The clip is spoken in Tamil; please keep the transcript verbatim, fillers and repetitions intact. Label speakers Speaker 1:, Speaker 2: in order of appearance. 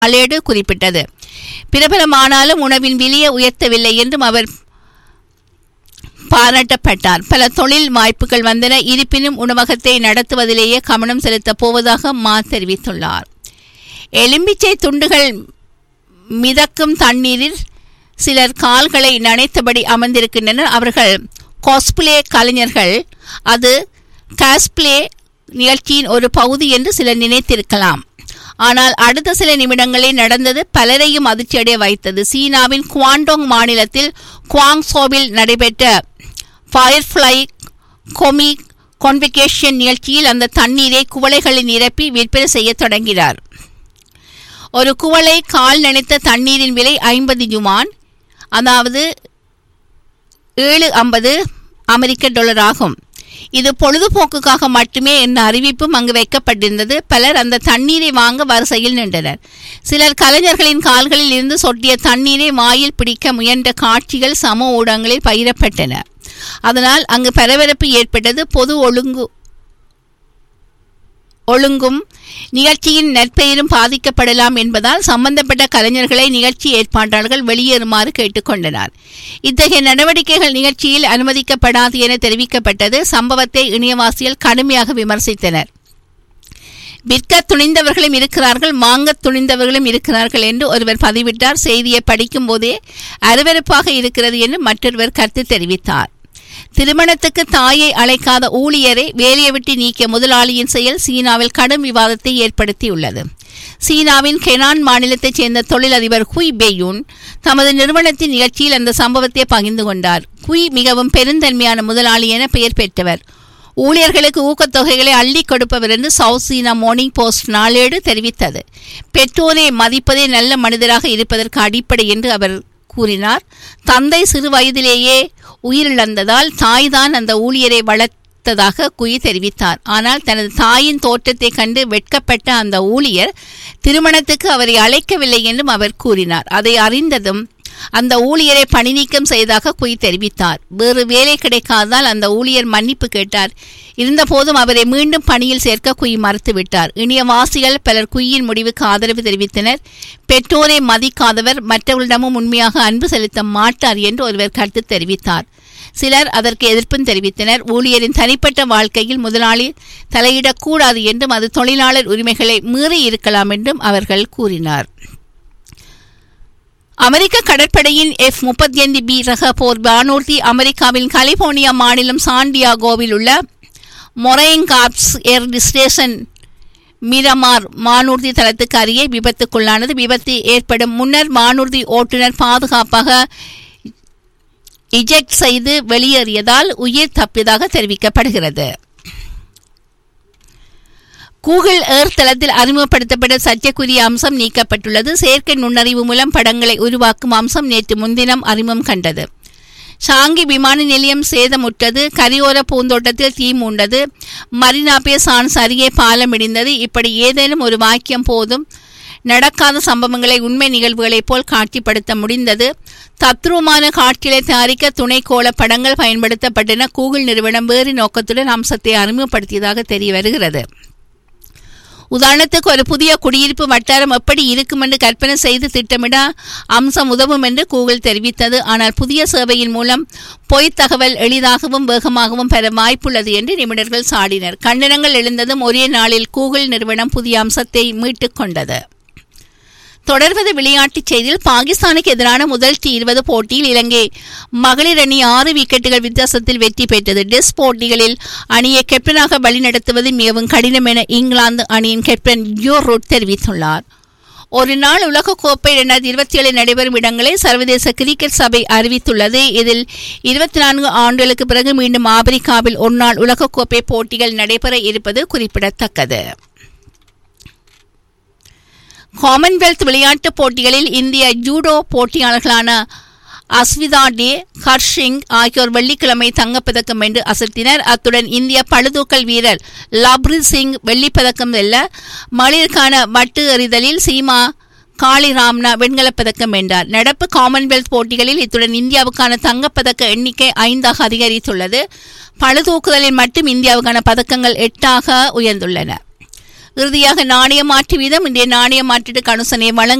Speaker 1: நாளேடு குறிப்பிட்டது. பிரபலமானாலும் உணவின் விலையை உயர்த்தவில்லை என்றும் அவர் பாராட்டப்பட்டார். பல தொழில் வாய்ப்புகள் வந்தன, இருப்பினும் உணவகத்தை நடத்துவதிலேயே கவனம் செலுத்தப் போவதாக மா தெரிவித்துள்ளார். எலும்பிச்சை துண்டுகள் மிதக்கும் தண்ணீரில் சிலர் கால்களை நனைத்தபடி அமர்ந்திருக்கின்றனர். அவர்கள் காஸ்பிளே கலைஞர்கள். அது காஸ்பிளே நிகழ்ச்சியின் ஒரு பகுதி என்று சிலர் நினைத்திருக்கலாம். ஆனால் அடுத்த சில நிமிடங்களில் நடந்தது பலரையும் அதிர்ச்சியடைய வைத்தது. சீனாவின் குவாண்டோங் மாநிலத்தில் குவாங்சோவில் நடைபெற்ற ஃபயர்ஃப்ளை கொமிக் கான்வெகேஷன் நிகழ்ச்சியில் அந்த தண்ணீரை குவளைகளில் நிரப்பி விற்பனை செய்ய தொடங்கினார். ஒரு குவளை கால் நனைத்த தண்ணீரின் விலை ஐம்பது யுவான், அதாவது ஏழு ஐம்பது அமெரிக்க டாலர் ஆகும். இது பொழுதுபோக்குக்காக மட்டுமே என்ற அறிவிப்பும் அங்கு வைக்கப்பட்டிருந்தது. பலர் அந்த தண்ணீரை வாங்க வரிசையில் நின்றனர். சிலர் கலைஞர்களின் கால்களில் இருந்து சொட்டிய தண்ணீரை வாயில் பிடிக்க முயன்ற காட்சிகள் சமூக ஊடகங்களில் பகிரப்பட்டன. அதனால் அங்கு பரபரப்பு ஏற்பட்டது. பொது ஒழுங்கு ஒழுங்கும் நிகழ்ச்சியின் நற்பெயரும் பாதிக்கப்படலாம் என்பதால் சம்பந்தப்பட்ட கலைஞர்களை நிகழ்ச்சி ஏற்பாட்டாளர்கள் வெளியேறுமாறு கேட்டுக்கொண்டனர். இத்தகைய நடவடிக்கைகள் நிகழ்ச்சியில் அனுமதிக்கப்படாது என தெரிவிக்கப்பட்டது. சம்பவத்தை இணையவாசிகள் கடுமையாக விமர்சித்தனர். விற்க துணிந்தவர்களும் இருக்கிறார்கள், வாங்க துணிந்தவர்களும் இருக்கிறார்கள் என்று ஒருவர் பதிவிட்டார். செய்தியை படிக்கும் போதே அருவருப்பாக இருக்கிறது என்று மற்றொருவர் கருத்து தெரிவித்தார். திருமணத்துக்கு தாயை அழைக்காத ஊழியரை வேலையை விட்டு நீக்கிய முதலாளியின் செயல் சீனாவில் கடும் விவாதத்தை ஏற்படுத்தியுள்ளது. சீனாவின் கெனான் மாநிலத்தைச் சேர்ந்த தொழிலதிபர் குய் பெயூன் தமது நிறுவனத்தின் நிகழ்ச்சியில் அந்த சம்பவத்தை பகிர்ந்து கொண்டார். குய் மிகவும் பெருந்தன்மையான முதலாளி என பெயர் பெற்றவர். ஊழியர்களுக்கு ஊக்கத்தொகைகளை அள்ளி கொடுப்பவர் என்று சவுத் சீனா மார்னிங் போஸ்ட் நாளேடு தெரிவித்தது. பெற்றோரை மதிப்பதே நல்ல மனிதராக இருப்பதற்கு அடிப்படை என்று அவர் கூறினார். தந்தை சிறு வயதிலேயே உயிரிழந்ததால் தாய்தான் அந்த ஊழியரை வளர்த்ததாக குயி தெரிவித்தார். ஆனால் தனது தாயின் தோற்றத்தை கண்டு வெட்கப்பட்ட அந்த ஊழியர் திருமணத்துக்கு அவரை அழைக்கவில்லை என்றும் அவர் கூறினார். அதை அறிந்ததும் அந்த ஊழியரை பணி நீக்கம் செய்ததாக குயி தெரிவித்தார். வேறு வேலை கிடைக்காததால் அந்த ஊழியர் மன்னிப்பு கேட்டார். இருந்தபோதும் அவரை மீண்டும் பணியில் சேர்க்க குயி மறுத்துவிட்டார். இணையவாசிகள் பலர் குயின் முடிவுக்கு ஆதரவு தெரிவித்தனர். பெற்றோரை மதிக்காதவர் மற்றவர்களிடமும் உண்மையாக அன்பு செலுத்த மாட்டார் என்று ஒருவர் கருத்து தெரிவித்தார். சிலர் அதற்கு எதிர்ப்பும் தெரிவித்தனர். ஊழியரின் தனிப்பட்ட வாழ்க்கையில் முதலாளி தலையிடக்கூடாது என்றும் அது தொழிலாளர் உரிமைகளை மீறி இருக்கலாம் என்றும் அவர்கள் கூறினார். அமெரிக்க கடற்படையின் எஃப் முப்பத்தி ஐந்து பி ரக போர் வானூர்தி அமெரிக்காவின் கலிபோர்னியா மாநிலம் சாண்டியாகோவில் உள்ள மொரைன் கார்ப்ஸ் ஏர் ஸ்டேஷன் மிரமார் வானூர்தி தளத்துக்கு அருகே விபத்துக்குள்ளானது. விபத்து ஏற்படும் முன்னர் வானூர்தி ஓட்டுநர் பாதுகாப்பாக இஜெக்ட் செய்து வெளியேறியதால் உயிர் தப்பியதாக தெரிவிக்கப்படுகிறது. கூகுள் ஏர்த் தளத்தில் அறிமுகப்படுத்தப்பட்ட சர்ச்சைக்குரிய அம்சம் நீக்கப்பட்டுள்ளது. செயற்கை நுண்ணறிவு மூலம் படங்களை உருவாக்கும் அம்சம் நேற்று முன்தினம் அறிமுகம் கண்டது. ஷாங்கி விமான நிலையம் சேதமுற்றது. கரியோர பூந்தோட்டத்தில் தீ மூண்டது. மரீனா பே சான்ஸ் அருகே பாலம் இடிந்தது. இப்படி ஏதேனும் ஒரு வாக்கியம் போதும் நடக்காத சம்பவங்களை உண்மை நிகழ்வுகளைப் போல் காட்சிப்படுத்த முடிந்தது. தத்ரூபமான காட்சிகளை தயாரிக்க துணைக்கோள படங்கள் பயன்படுத்தப்பட்டன. கூகுள் நிறுவனம் வேறு நோக்கத்துடன் அம்சத்தை அறிமுகப்படுத்தியதாக தெரிய வருகிறது. உதாரணத்துக்கு ஒரு புதிய குடியிருப்பு வட்டாரம் எப்படி இருக்கும் என்று கற்பனை செய்து திட்டமிட அம்சம் உதவும் என்று கூகுள் தெரிவித்தது. ஆனால் புதிய சேவையின் மூலம் பொய்த் தகவல் எளிதாகவும் வேகமாகவும் பெற வாய்ப்புள்ளது என்று நிபுணர்கள் சாடினர். கண்டனங்கள் எழுந்ததும் ஒரே நாளில் கூகுள் நிறுவனம் புதிய அம்சத்தை மீட்டுக் கொண்டது. தொடர்வது விளையாட்டுச் செய்தியில் பாகிஸ்தானுக்கு எதிரான முதல் டி இருபது போட்டியில் இலங்கை மகளிர் அணி ஆறு விக்கெட்டுகள் வித்தியாசத்தில் வெற்றி பெற்றது. டெஸ்ட் போட்டிகளில் அணியை கேப்டனாக வழிநடத்துவது மிகவும் கடினம் என இங்கிலாந்து அணியின் கேப்டன் ஜோ ரூட் தெரிவித்துள்ளார். ஒரு நாள் உலகக்கோப்பை இரண்டாயிரத்தி இருபத்தி ஏழு நடைபெறும் இடங்களை சர்வதேச கிரிக்கெட் சபை அறிவித்துள்ளது. இதில் இருபத்தி நான்கு ஆண்டுகளுக்கு பிறகு மீண்டும் ஆப்பிரிக்காவில் ஒருநாள் உலகக்கோப்பை போட்டிகள் நடைபெற இருப்பது குறிப்பிடத்தக்கது. காமன்வெல்த் விளையாட்டுப் போட்டிகளில் இந்திய ஜூடோ போட்டியாளர்களான அஸ்விதா டே, ஹர்ஷிங் ஆகியோர் வெள்ளிக்கிழமை தங்கப்பதக்கம் வென்று அசத்தினர். அத்துடன் இந்திய பளுதூக்கல் வீரர் லவ்ப்ரீத் சிங் வெள்ளிப்பதக்கம் வெல்ல, மகளிருக்கான வட்டு எறிதலில் சீமா காளிராம்னா வெண்கலப் பதக்கம் வென்றார். நடப்பு காமன்வெல்த் போட்டிகளில் இத்துடன் இந்தியாவுக்கான தங்கப்பதக்க எண்ணிக்கை ஐந்தாக அதிகரித்துள்ளது. பளுதூக்குதலில் மட்டும் இந்தியாவுக்கான பதக்கங்கள் எட்டாக உயர்ந்துள்ளன. இறுதியாக நாணய மாற்று வீதம் இன்றைய நாணய மாற்றீட்டு கணுசனை வழங்க